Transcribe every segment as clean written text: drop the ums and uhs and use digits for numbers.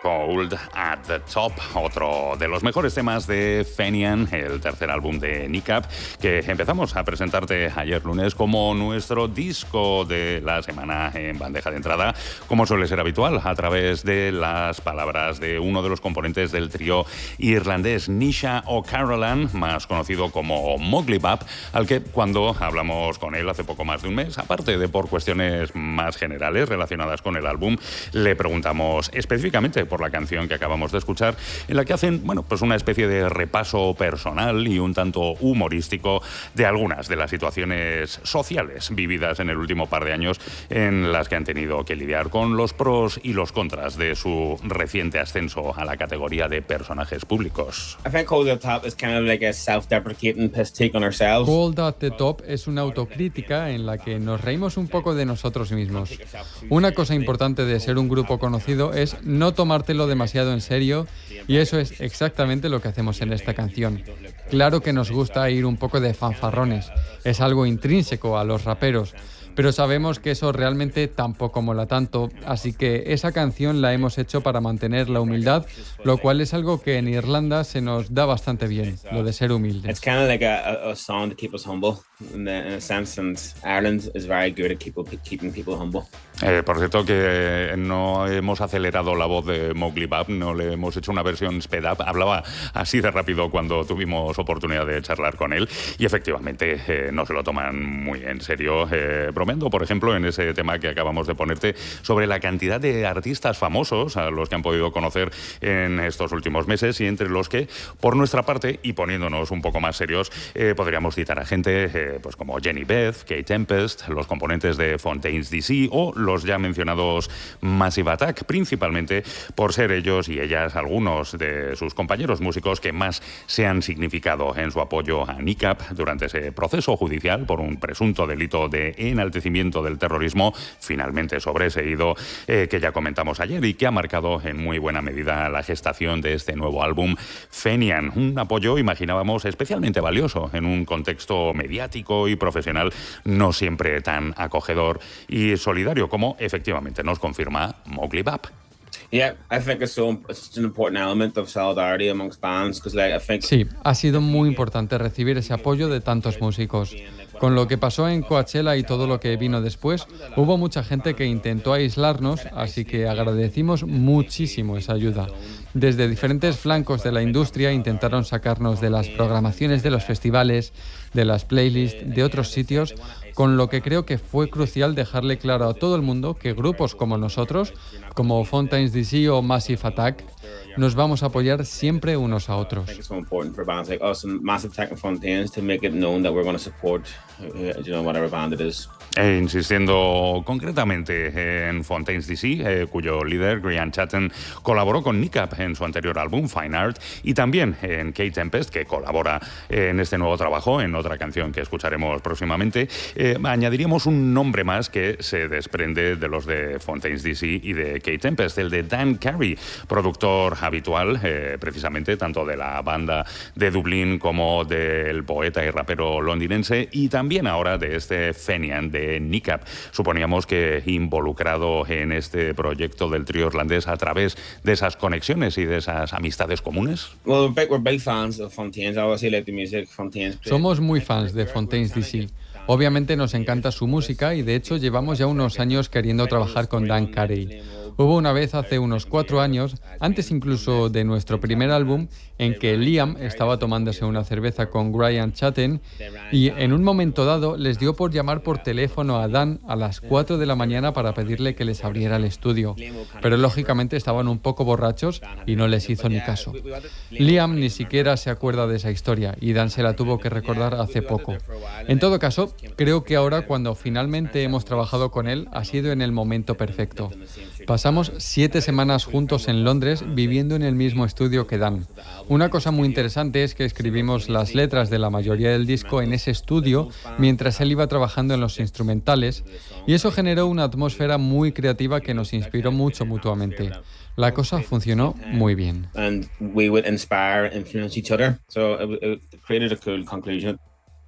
Cold at the Top, otro de los mejores temas de Fenian, el tercer álbum de Nick-Up, que empezamos a presentarte ayer lunes como nuestro disco de la semana en bandeja de entrada, como suele ser habitual, a través de las palabras de uno de los componentes del trío irlandés Nisha O'Carolan, más conocido como Mowgli Bap, al que cuando hablamos con él hace poco más de un mes, aparte de por cuestiones más generales relacionadas con el álbum, le preguntamos específicamente por la canción que acabamos de escuchar, en la que hacen, pues una especie de repaso personal y un tanto humorístico de algunas de las situaciones sociales vividas en el último par de años, en las que han tenido que lidiar con los pros y los contras de su reciente ascenso a la categoría de personajes públicos. I think Cold at the Top is kind of like a self-deprecating piss take on ourselves. Cold at the Top es una autocrítica en la que nos reímos un poco de nosotros mismos. Una cosa importante de ser un grupo conocido es no tomártelo demasiado en serio, y eso es exactamente lo que hacemos en esta canción. Claro que nos gusta ir un poco de fanfarrones, es algo intrínseco a los raperos, pero sabemos que eso realmente tampoco mola tanto, así que esa canción la hemos hecho para mantener la humildad, lo cual es algo que en Irlanda se nos da bastante bien, lo de ser humildes. It's kind of like a song to keep us humble in a sense, and Ireland is very good at keeping people humble. Por cierto, que no hemos acelerado la voz de Mowgli Bap, no le hemos hecho una versión sped up, hablaba así de rápido cuando tuvimos oportunidad de charlar con él, y efectivamente no se lo toman muy en serio, bromeando, por ejemplo, en ese tema que acabamos de ponerte, sobre la cantidad de artistas famosos a los que han podido conocer en estos últimos meses, y entre los que, por nuestra parte, y poniéndonos un poco más serios, podríamos citar a gente pues como Jenny Beth, Kate Tempest, los componentes de Fontaines DC o los ya mencionados Massive Attack, principalmente por ser ellos y ellas algunos de sus compañeros músicos que más se han significado en su apoyo a Nick-Up durante ese proceso judicial por un presunto delito de enaltecimiento del terrorismo, finalmente sobreseído, que ya comentamos ayer y que ha marcado en muy buena medida la gestación de este nuevo álbum Fenian. Un apoyo, imaginábamos, especialmente valioso en un contexto mediático y profesional no siempre tan acogedor y solidario, como efectivamente nos confirma Mowgli Bap. Yeah, I think it's an important element of solidarity amongst bands, because I think... Sí, ha sido muy importante recibir ese apoyo de tantos músicos. Con lo que pasó en Coachella y todo lo que vino después, hubo mucha gente que intentó aislarnos, así que agradecimos muchísimo esa ayuda. Desde diferentes flancos de la industria intentaron sacarnos de las programaciones de los festivales, de las playlists, de otros sitios, con lo que creo que fue crucial dejarle claro a todo el mundo que grupos como nosotros, como Fontaines DC o Massive Attack, nos vamos a apoyar siempre unos a otros. It's so important for bands like us and Massive Attack and Fontaines to make it known that we're going to support, whatever band it is. Insistiendo concretamente en Fontaines DC, cuyo líder, Grian Chatten, colaboró con Nick-Up en su anterior álbum, Fine Art, y también en Kate Tempest, que colabora en este nuevo trabajo, en otra canción que escucharemos próximamente. Añadiríamos un nombre más que se desprende de los de Fontaines DC y de Kate Tempest, el de Dan Carey, productor habitual, precisamente, tanto de la banda de Dublín como del poeta y rapero londinense, y también ahora de este Fenian de Nick-Up. Suponíamos que involucrado en este proyecto del trío irlandés a través de esas conexiones y de esas amistades comunes. Well, we're big fans of Fontaines. I obviously like the music Fontaines. Somos muy fans de Fontaines DC. Obviamente nos encanta su música y de hecho llevamos ya unos años queriendo trabajar con Dan Carey. Hubo una vez hace unos 4 años, antes incluso de nuestro primer álbum, en que Liam estaba tomándose una cerveza con Grian Chatten y en un momento dado les dio por llamar por teléfono a Dan a las 4 de la mañana para pedirle que les abriera el estudio. Pero lógicamente estaban un poco borrachos y no les hizo ni caso. Liam ni siquiera se acuerda de esa historia y Dan se la tuvo que recordar hace poco. En todo caso, creo que ahora cuando finalmente hemos trabajado con él ha sido en el momento perfecto. Pasamos 7 semanas juntos en Londres viviendo en el mismo estudio que Dan. Una cosa muy interesante es que escribimos las letras de la mayoría del disco en ese estudio mientras él iba trabajando en los instrumentales, y eso generó una atmósfera muy creativa que nos inspiró mucho mutuamente. La cosa funcionó muy bien. And we would inspire, influence each other. So it created a cool conclusion.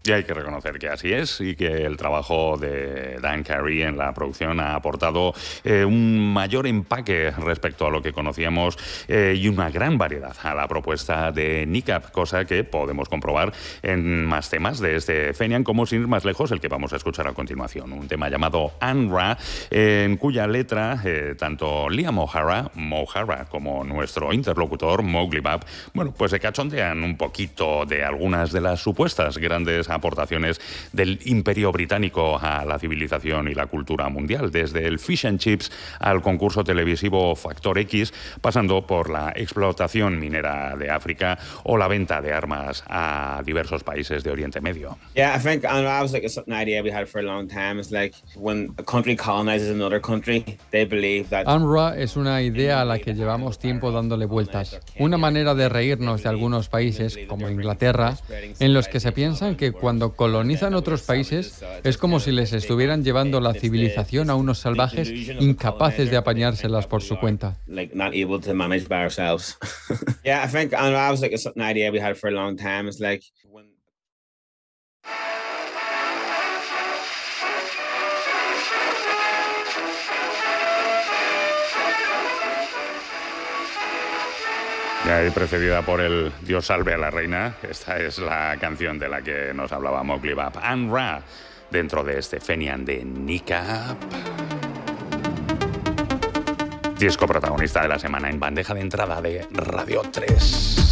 Y hay que reconocer que así es y que el trabajo de Dan Carey en la producción ha aportado un mayor empaque respecto a lo que conocíamos y una gran variedad a la propuesta de Nick-Up, cosa que podemos comprobar en más temas de este Fenian, como sin ir más lejos el que vamos a escuchar a continuación, un tema llamado Unra, en cuya letra tanto Liam O'Hara, como nuestro interlocutor Mowgli Bab, bueno, pues se cachondean un poquito de algunas de las supuestas grandes aportaciones del Imperio Británico a la civilización y la cultura mundial, desde el fish and chips al concurso televisivo Factor X, pasando por la explotación minera de África o la venta de armas a diversos países de Oriente Medio. Yeah, I think UNRWA was like an idea we had for a long time. It's like when a country colonizes another country, they believe that... UNRWA es una idea a la que llevamos tiempo dándole vueltas. Una manera de reírnos de algunos países, como Inglaterra, en los que se piensan que cuando colonizan otros países es como si les estuvieran llevando la civilización a unos salvajes incapaces de apañárselas por su cuenta. Like not able to manage by ourselves. Yeah, I think UNRWA was like an idea we had for a long time. It's like when... Y precedida por el Dios salve a la reina, esta es la canción de la que nos hablaba Mowgli Bab, Unra, dentro de este Fenian de Nick-Up. Disco protagonista de la semana en bandeja de entrada de Radio 3.